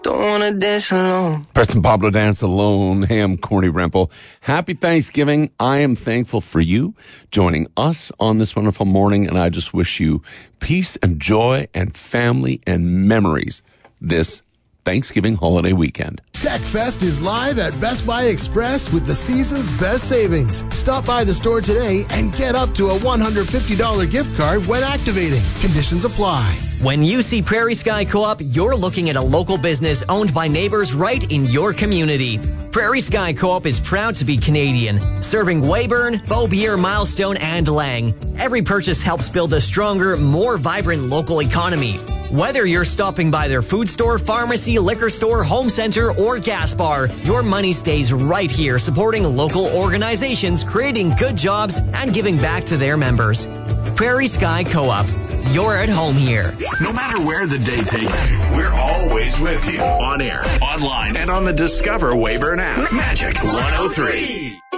Don't wanna dance alone. Preston Pablo Dance Alone. Hey, I'm Corny Rempel. Happy Thanksgiving. I am thankful for you joining us on this wonderful morning, and I just wish you peace and joy and family and memories this Thanksgiving holiday weekend. TechFest is live at Best Buy Express with the season's best savings. Stop by the store today and get up to a $150 gift card when activating. Conditions apply. When you see Prairie Sky Co-op, you're looking at a local business owned by neighbors right in your community. Prairie Sky Co-op is proud to be Canadian, serving Weyburn, Beaubier, Milestone, and Lang. Every purchase helps build a stronger, more vibrant local economy. Whether you're stopping by their food store, pharmacy, liquor store, home center, or gas bar, your money stays right here supporting local organizations, creating good jobs, and giving back to their members. Prairie Sky Co-op. You're at home here. No matter where the day takes you, we're always with you. On air, online, and on the Discover Weyburn app. Magic 103.